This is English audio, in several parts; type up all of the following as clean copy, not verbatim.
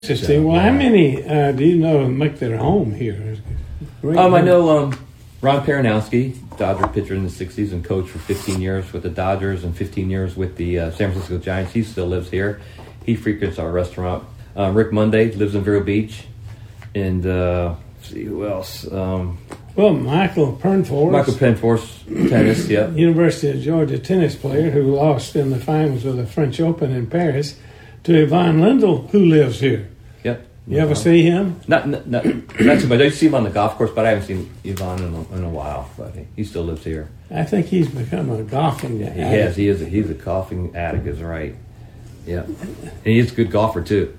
Interesting. Well, how many do you know make their home here? I know Ron Peranowski, Dodger pitcher in the 60s and coach for 15 years with the Dodgers and 15 years with the San Francisco Giants. He still lives here. He frequents our restaurant. Rick Monday lives in Vero Beach. And let's see who else. Michael Penforce, tennis, yeah. University of Georgia tennis player who lost in the finals of the French Open in Paris to Yvonne Lindell, who lives here. Yep. You ever see him? Not too much. I see him on the golf course, but I haven't seen Yvonne in a while. But he still lives here. I think he's become a golfing addict. He has. He is. He's a golfing addict, is right. Yeah. And he's a good golfer, too.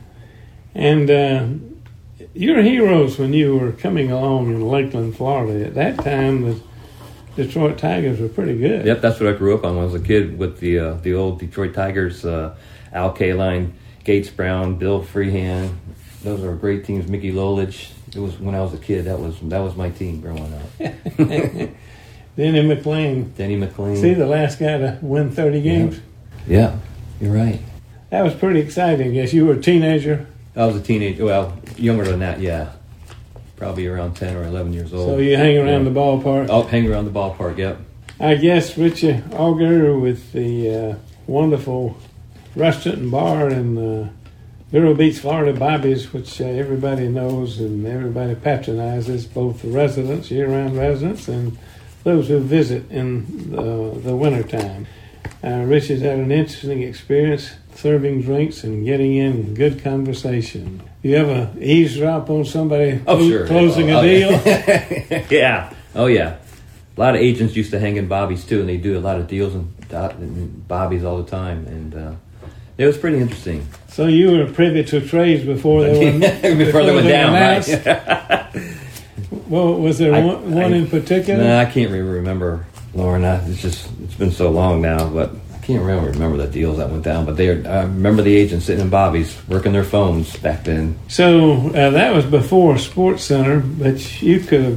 And your heroes when you were coming along in Lakeland, Florida, at that time, the Detroit Tigers were pretty good. Yep, that's what I grew up on when I was a kid with the old Detroit Tigers, Al Kaline, Gates Brown, Bill Freehand. Those are great teams. Mickey Lolich. It was when I was a kid. That was my team growing up. Denny McLean. See, the last guy to win 30 games. Yeah, you're right. That was pretty exciting. I guess you were a teenager. I was a teenager. Well, younger than that, yeah. Probably around 10 or 11 years old. So you hang around the ballpark? Oh, hang around the ballpark, yep. I guess Richie Auger with the wonderful restaurant and bar in Vero Beach, Florida, Bobby's, which everybody knows and everybody patronizes, both the residents, year-round residents, and those who visit in the wintertime. Richie's had an interesting experience serving drinks and getting in good conversation. You ever eavesdrop on somebody closing a deal? Yeah. Oh, yeah. A lot of agents used to hang in Bobby's, too, and they do a lot of deals in Bobby's all the time. And it was pretty interesting. So you were privy to trades before they went down, right? Well, was there one in particular? No, I can't really remember, Lauren. It's been so long now, but I can't remember the deals that went down. But I remember the agents sitting in Bobby's working their phones back then. So that was before Sports Center, but you could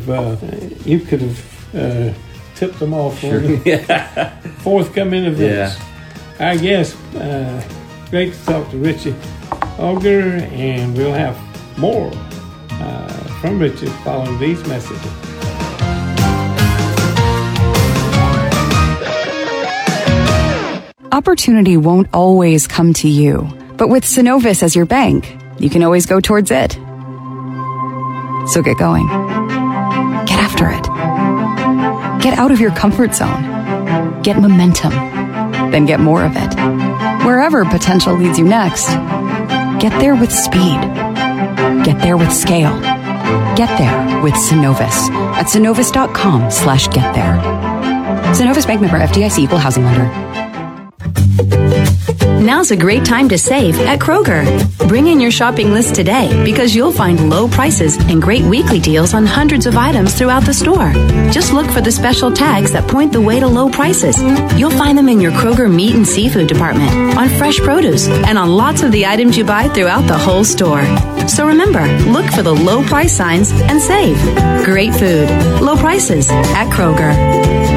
have tipped them off for the forthcoming events. Yeah. I guess great to talk to Richie Auger, and we'll have more from Richie following these messages. Opportunity won't always come to you, but with Synovus as your bank, you can always go towards it. So get going. Get after it. Get out of your comfort zone. Get momentum. Then get more of it. Wherever potential leads you next, get there with speed. Get there with scale. Get there with Synovus at synovus.com/get there. Synovus Bank member FDIC equal housing lender. Now's a great time to save at Kroger. Bring in your shopping list today because you'll find low prices and great weekly deals on hundreds of items throughout the store. Just look for the special tags that point the way to low prices. You'll find them in your Kroger meat and seafood department, on fresh produce, and on lots of the items you buy throughout the whole store. So remember, look for the low price signs and save. Great food, low prices at Kroger.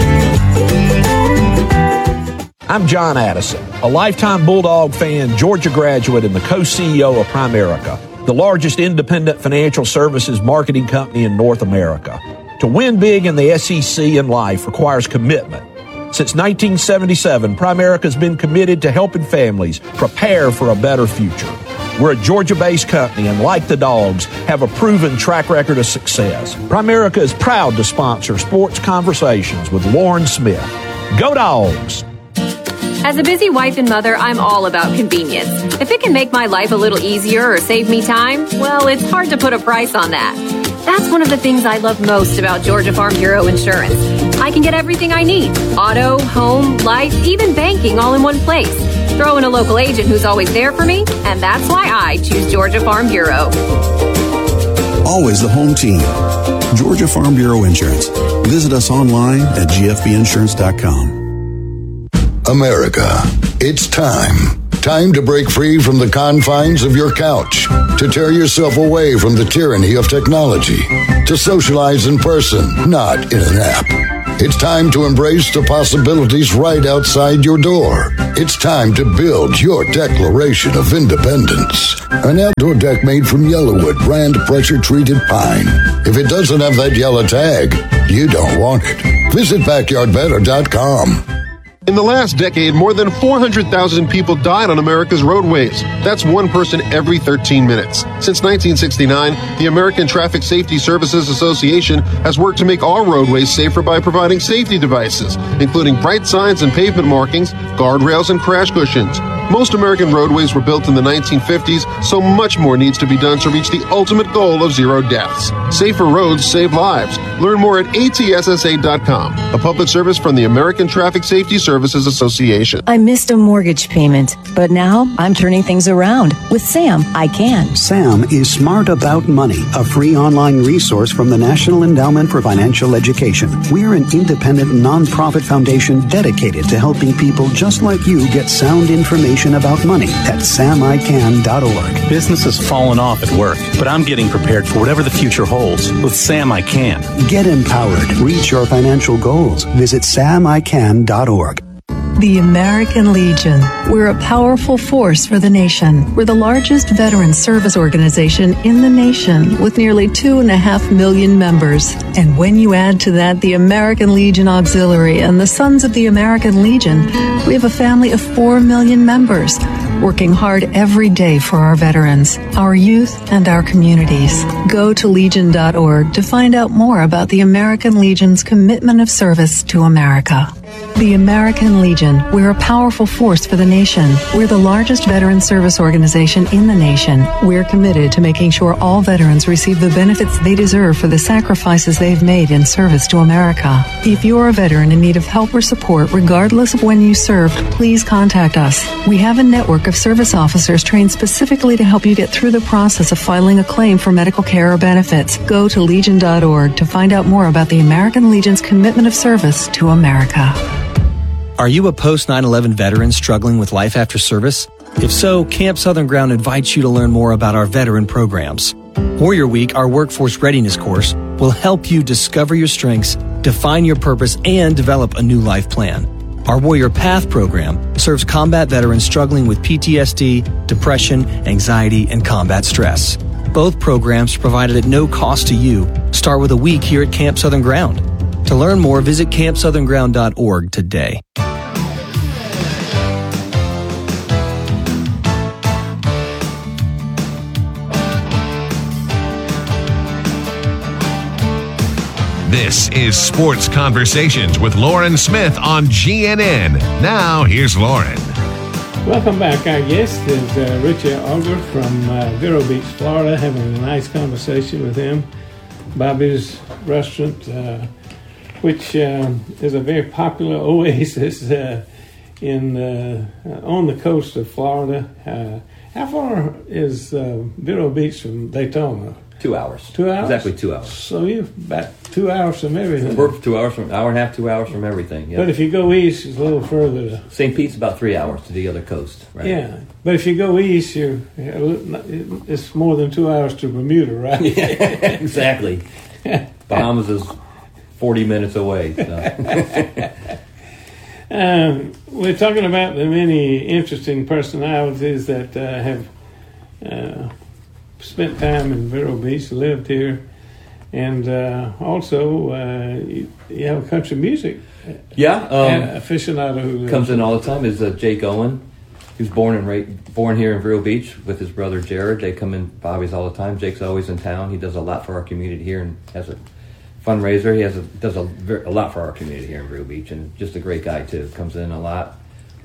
I'm John Addison, a lifetime Bulldog fan, Georgia graduate, and the co-CEO of Primerica, the largest independent financial services marketing company in North America. To win big in the SEC in life requires commitment. Since 1977, Primerica has been committed to helping families prepare for a better future. We're a Georgia-based company and, like the Dogs, have a proven track record of success. Primerica is proud to sponsor Sports Conversations with Lauren Smith. Go Dogs! As a busy wife and mother, I'm all about convenience. If it can make my life a little easier or save me time, well, it's hard to put a price on that. That's one of the things I love most about Georgia Farm Bureau Insurance. I can get everything I need. Auto, home, life, even banking all in one place. Throw in a local agent who's always there for me, and that's why I choose Georgia Farm Bureau. Always the home team. Georgia Farm Bureau Insurance. Visit us online at gfbinsurance.com. America, it's time. Time to break free from the confines of your couch, to tear yourself away from the tyranny of technology, to socialize in person, not in an app. It's time to embrace the possibilities right outside your door. It's time to build your Declaration of Independence. An outdoor deck made from Yellowwood brand pressure-treated pine. If it doesn't have that yellow tag, you don't want it. Visit BackyardBetter.com. In the last decade, more than 400,000 people died on America's roadways. That's one person every 13 minutes. Since 1969, the American Traffic Safety Services Association has worked to make all roadways safer by providing safety devices, including bright signs and pavement markings, guardrails, and crash cushions. Most American roadways were built in the 1950s, so much more needs to be done to reach the ultimate goal of zero deaths. Safer roads save lives. Learn more at atssa.com, a public service from the American Traffic Safety Services Association. I missed a mortgage payment, but now I'm turning things around. With Sam, I can. Sam is Smart About Money, a free online resource from the National Endowment for Financial Education. We're an independent nonprofit foundation dedicated to helping people just like you get sound information about money at samican.org. Business has fallen off at work, but I'm getting prepared for whatever the future holds. With Sam, I can. Get empowered. Reach your financial goals. Visit samican.org. The American Legion. We're a powerful force for the nation. We're the largest veteran service organization in the nation with nearly 2.5 million members. And when you add to that the American Legion Auxiliary and the Sons of the American Legion, we have a family of 4 million members working hard every day for our veterans, our youth, and our communities. Go to legion.org to find out more about the American Legion's commitment of service to America. The American Legion. We're a powerful force for the nation. We're the largest veteran service organization in the nation. We're committed to making sure all veterans receive the benefits they deserve for the sacrifices they've made in service to America. If you're a veteran in need of help or support, regardless of when you served, please contact us. We have a network of service officers trained specifically to help you get through the process of filing a claim for medical care or benefits. Go to legion.org to find out more about the American Legion's commitment of service to America. Are you a post-9/11 veteran struggling with life after service? If so, Camp Southern Ground invites you to learn more about our veteran programs. Warrior Week, our workforce readiness course, will help you discover your strengths, define your purpose, and develop a new life plan. Our Warrior Path program serves combat veterans struggling with PTSD, depression, anxiety, and combat stress. Both programs are provided at no cost to you. Start with a week here at Camp Southern Ground. To learn more, visit campsouthernground.org today. This is Sports Conversations with Lauren Smith on GNN. Now, here's Lauren. Welcome back. Our guest is Richie Auger from Vero Beach, Florida, having a nice conversation with him. Bobby's Restaurant, which is a very popular oasis on the coast of Florida. How far is Vero Beach from Daytona? 2 hours. 2 hours? Exactly 2 hours. So you're about 2 hours from everything. We're 2 hours from, hour and a half, 2 hours from everything. Yep. But if you go east, it's a little further. St. Pete's about 3 hours to the other coast, right? Yeah, but if you go east, it's more than 2 hours to Bermuda, right? Yeah, exactly. Bahamas is 40 minutes away. So. We're talking about the many interesting personalities that have spent time in Vero Beach, lived here, and also you have a country music aficionado who comes in all the time. Is Jake Owen, who's born here in Vero Beach with his brother Jared. They come in Bobby's all the time. Jake's always in town. He does a lot for our community here and has a fundraiser. He does a lot for our community here in Vero Beach, and just a great guy too. Comes in a lot.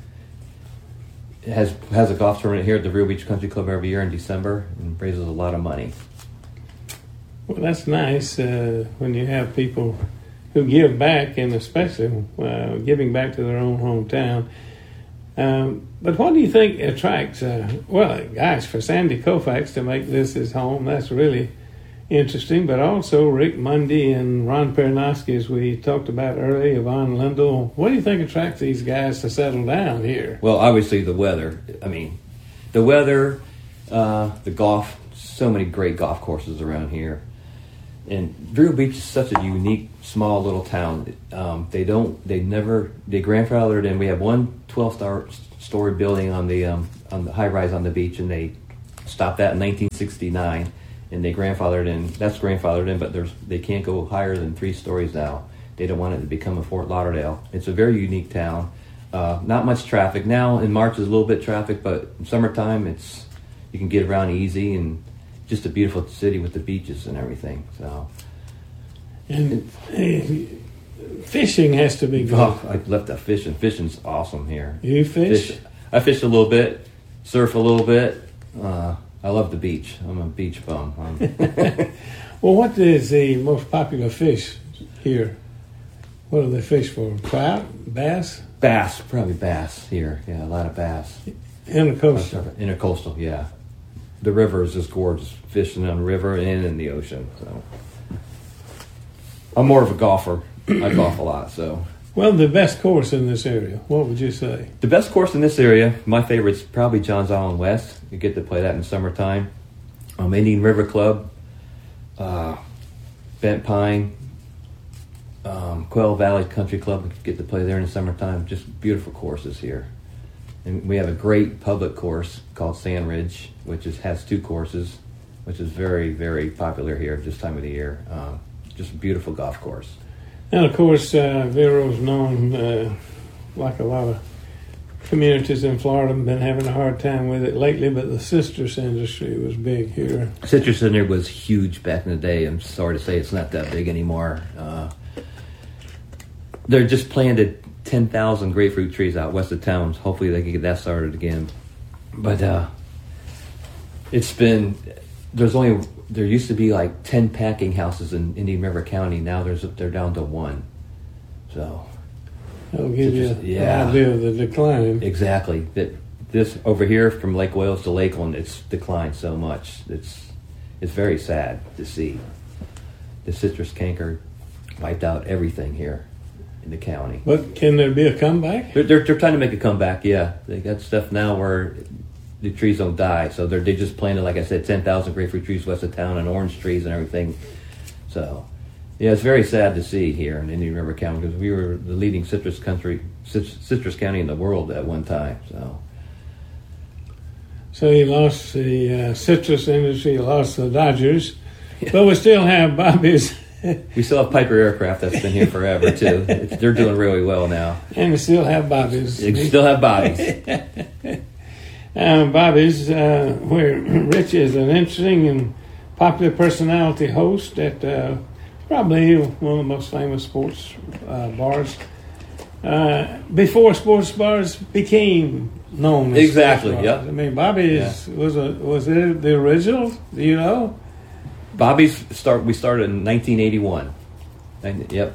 Has a golf tournament here at the Vero Beach Country Club every year in December and raises a lot of money. Well, that's nice when you have people who give back, and especially giving back to their own hometown. But what do you think attracts, for Sandy Koufax to make this his home, that's really interesting. But also Rick Mundy and Ron Pernoski, as we talked about earlier, Yvonne Lindell. What do you think attracts these guys to settle down here? Well, obviously the weather. I mean, the weather, the golf, so many great golf courses around here. And Vero Beach is such a unique, small little town. They grandfathered in. We have one 12-star 4-story building on the high rise on the beach, and they stopped that in 1969, and they grandfathered in, but they can't go higher than 3 stories now. They don't want it to become a Fort Lauderdale. It's a very unique town. Not much traffic now. In March, there's a little bit of traffic, but in summertime, you can get around easy, and just a beautiful city with the beaches and everything. So, and fishing has to be good. Oh, I left that fishing. Fishing's awesome here. You fish? I fish a little bit, surf a little bit. I love the beach. I'm a beach bum. Well, what is the most popular fish here? What do they fish for? Trout? Bass? Bass, probably bass here. Yeah, a lot of bass. Intercoastal. Intercoastal, yeah. The river is just gorgeous. Fishing on the river and in the ocean. So, I'm more of a golfer. I golf a lot. So. Well, the best course in this area, what would you say? The best course in this area, my favorite's probably Johns Island West. You get to play that in summertime. Indian River Club, Bent Pine, Quail Valley Country Club. You get to play there in the summertime. Just beautiful courses here. And we have a great public course called Sand Ridge, which has 2 courses, which is very, very popular here at this time of the year. Just a beautiful golf course. And of course, Vero's known, like a lot of communities in Florida, have been having a hard time with it lately, but the citrus industry was big here. Citrus industry was huge back in the day. I'm sorry to say it's not that big anymore. They're just planted 10,000 grapefruit trees out west of town. Hopefully they can get that started again. But there used to be like 10 packing houses in Indian River County. Now they're down to 1. So that'll give you an idea of the decline. Exactly. This over here from Lake Wales to Lakeland, it's declined so much. It's very sad to see. The citrus canker wiped out everything here in the county. But can there be a comeback? They're trying to make a comeback. Yeah, they got stuff now where the trees don't die, so they just planted, like I said, 10,000 grapefruit trees west of town and orange trees and everything. So, yeah, it's very sad to see here in Indian River County because we were the leading citrus county in the world at one time. So you lost the citrus industry, you lost the Dodgers, but we still have Bobby's. We still have Piper Aircraft that's been here forever too. They're doing really well now. And we still have Bobby's. You still have Bobby's. Bobby's, where Rich is an interesting and popular personality host at probably one of the most famous sports bars. Before sports bars became known as exactly, sports bars. Yep. I mean, Bobby's was it the original? Do you know? Bobby's we started in 1981. Yep.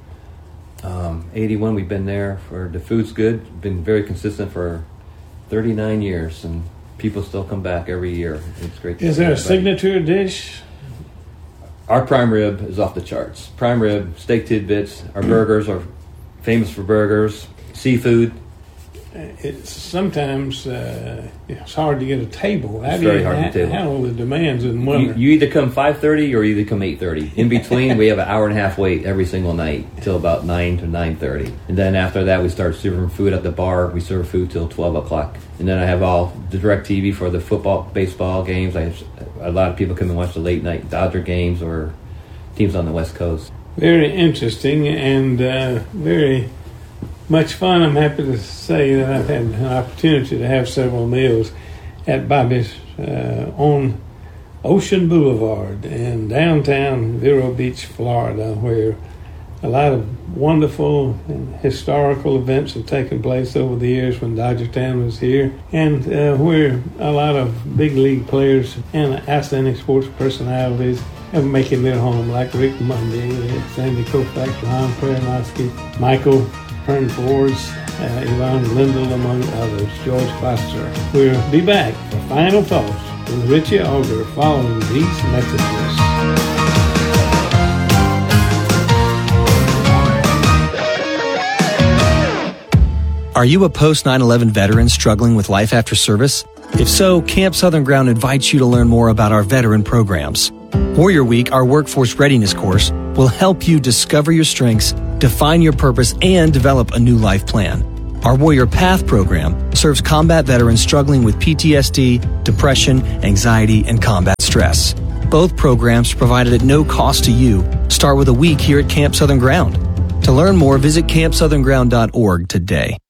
81, we've been there for the food's good. Been very consistent for 39 years, and people still come back every year. It's great. Is there a signature dish? Our prime rib is off the charts. Prime rib, steak tidbits. Our burgers are famous for burgers. Seafood. It's sometimes it's hard to get a table. It's very hard to get a table. Handle the demands in winter. You either come 5:30 or you either come 8:30. In between, we have an hour and a half wait every single night till about 9 to 9:30. And then after that, we start serving food at the bar. We serve food till 12 o'clock. And then I have all the direct TV for the football, baseball games. I have a lot of people come and watch the late night Dodger games or teams on the West Coast. Very interesting and very much fun. I'm happy to say that I've had an opportunity to have several meals at Bobby's on Ocean Boulevard in downtown Vero Beach, Florida, where a lot of wonderful and historical events have taken place over the years when Dodger Town was here, and where a lot of big league players and outstanding sports personalities have making their home, like Rick Monday, Sandy Koufax, Ron Peranowski, Michael Hearn Forbes, Yvonne Lindell, among others, George Foster. We'll be back for Final Thoughts with Richie Auger following these messages. Are you a post 9/11 veteran struggling with life after service? If so, Camp Southern Ground invites you to learn more about our veteran programs. Warrior Week, our workforce readiness course, will help you discover your strengths, define your purpose, and develop a new life plan. Our Warrior Path program serves combat veterans struggling with PTSD, depression, anxiety, and combat stress. Both programs provided at no cost to you. Start with a week here at Camp Southern Ground. To learn more, visit campsouthernground.org today.